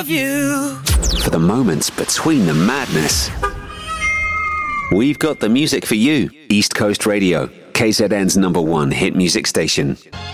of you. For the moments between the madness, we've got the music for you. East Coast Radio, KZN's #1 hit music station.